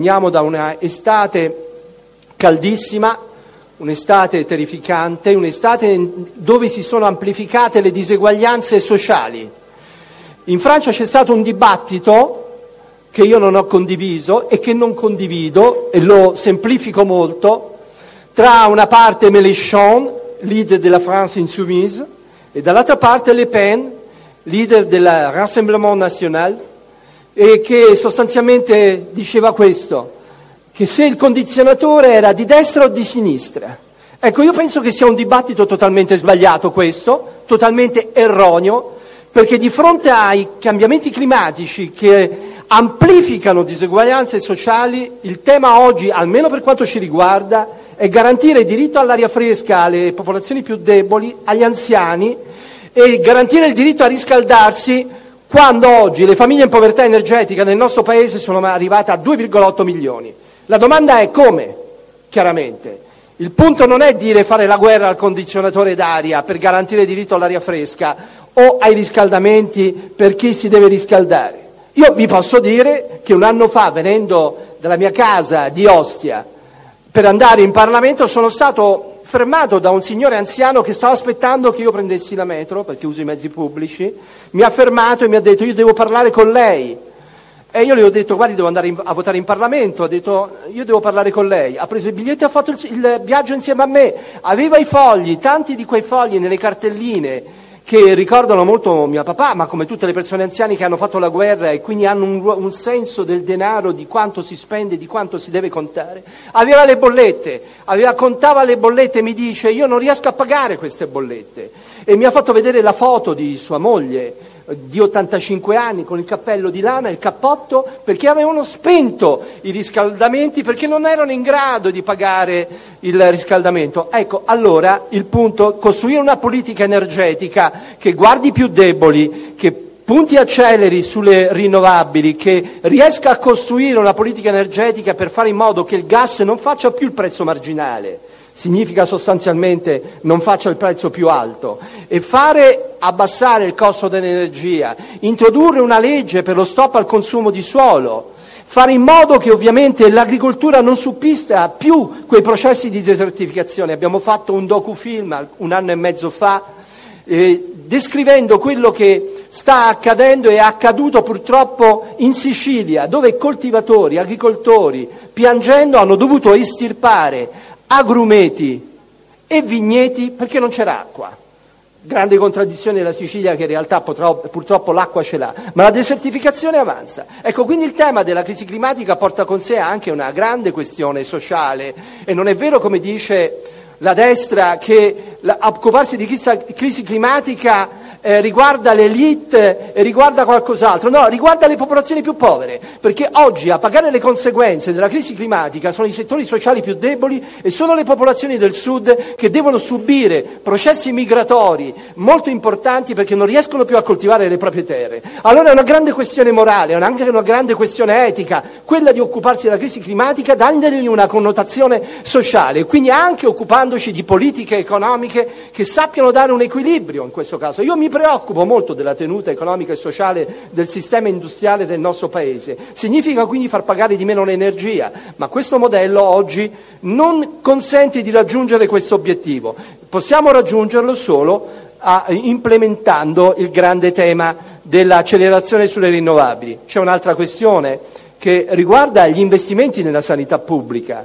Veniamo da una estate caldissima, un'estate terrificante, un'estate dove si sono amplificate le diseguaglianze sociali. In Francia c'è stato un dibattito che io non ho condiviso e che non condivido, e lo semplifico molto, tra una parte Mélenchon, leader della France Insoumise, e dall'altra parte Le Pen, leader del Rassemblement National, e che sostanzialmente diceva questo, che se il condizionatore era di destra o di sinistra. Ecco, io penso che sia un dibattito totalmente sbagliato questo, totalmente erroneo, perché di fronte ai cambiamenti climatici che amplificano diseguaglianze sociali, il tema oggi, almeno per quanto ci riguarda, è garantire il diritto all'aria fresca alle popolazioni più deboli, agli anziani, e garantire il diritto a riscaldarsi quando oggi le famiglie in povertà energetica nel nostro Paese sono arrivate a 2,8 milioni. La domanda è come, chiaramente. Il punto non è dire fare la guerra al condizionatore d'aria per garantire il diritto all'aria fresca o ai riscaldamenti per chi si deve riscaldare. Io vi posso dire che un anno fa, venendo dalla mia casa di Ostia per andare in Parlamento, sono stato fermato da un signore anziano che stava aspettando che io prendessi la metro, perché uso i mezzi pubblici. Mi ha fermato e mi ha detto: io devo parlare con lei. E io le ho detto: guardi, devo andare a votare in Parlamento. Ha detto: io devo parlare con lei. Ha preso il biglietto e ha fatto il viaggio insieme a me. Aveva i fogli, tanti di quei fogli nelle cartelline che ricordano molto mio papà, ma come tutte le persone anziane che hanno fatto la guerra e quindi hanno un senso del denaro, di quanto si spende, di quanto si deve contare. Aveva le bollette, contava le bollette e mi dice: io non riesco a pagare queste bollette. E mi ha fatto vedere la foto di sua moglie, di 85 anni, con il cappello di lana e il cappotto, perché avevano spento i riscaldamenti, perché non erano in grado di pagare il riscaldamento. Ecco, allora il punto: costruire una politica energetica che guardi i più deboli, che punti acceleri sulle rinnovabili, che riesca a costruire una politica energetica per fare in modo che il gas non faccia più il prezzo marginale, significa sostanzialmente non faccia il prezzo più alto, e fare abbassare il costo dell'energia, introdurre una legge per lo stop al consumo di suolo, fare in modo che ovviamente l'agricoltura non subisca più quei processi di desertificazione. Abbiamo fatto un docufilm un anno e mezzo fa descrivendo quello che sta accadendo e è accaduto purtroppo in Sicilia, dove coltivatori, agricoltori, piangendo, hanno dovuto estirpare agrumeti e vigneti perché non c'era acqua. Grande contraddizione della Sicilia, che in realtà purtroppo l'acqua ce l'ha, ma la desertificazione avanza. Ecco, quindi il tema della crisi climatica porta con sé anche una grande questione sociale, e non è vero, come dice la destra, che occuparsi di crisi climatica riguarda l'elite e riguarda qualcos'altro. No, riguarda le popolazioni più povere, perché oggi a pagare le conseguenze della crisi climatica sono i settori sociali più deboli e sono le popolazioni del sud, che devono subire processi migratori molto importanti perché non riescono più a coltivare le proprie terre. Allora è una grande questione morale, è anche una grande questione etica, quella di occuparsi della crisi climatica, dandogli una connotazione sociale, quindi anche occupandoci di politiche economiche che sappiano dare un equilibrio in questo caso. Io mi preoccupo molto della tenuta economica e sociale del sistema industriale del nostro Paese. Significa quindi far pagare di meno l'energia, ma questo modello oggi non consente di raggiungere questo obiettivo. Possiamo raggiungerlo solo implementando il grande tema dell'accelerazione sulle rinnovabili. C'è un'altra questione che riguarda gli investimenti nella sanità pubblica.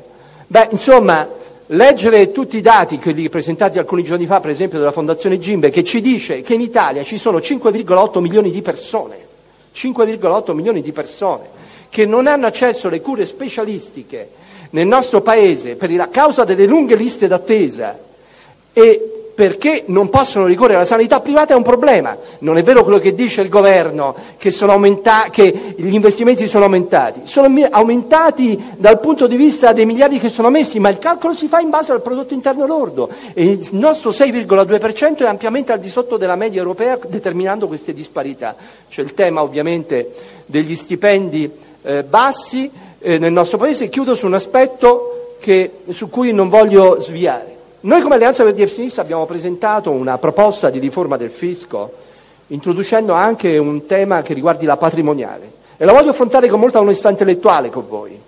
Leggere tutti i dati, quelli presentati alcuni giorni fa, per esempio dalla Fondazione Gimbe, che ci dice che in Italia ci sono 5,8 milioni di persone, 5,8 milioni di persone che non hanno accesso alle cure specialistiche nel nostro Paese per la causa delle lunghe liste d'attesa e perché non possono ricorrere alla sanità privata, è un problema. Non è vero quello che dice il governo, che gli investimenti sono aumentati. Sono aumentati dal punto di vista dei miliardi che sono messi, ma il calcolo si fa in base al prodotto interno lordo e il nostro 6,2% è ampiamente al di sotto della media europea, determinando queste disparità. C'è il tema ovviamente degli stipendi bassi nel nostro Paese. Chiudo su un aspetto su cui non voglio sviare. Noi come Alleanza Verdi e Sinistra abbiamo presentato una proposta di riforma del fisco, introducendo anche un tema che riguardi la patrimoniale, e la voglio affrontare con molta onestà intellettuale con voi.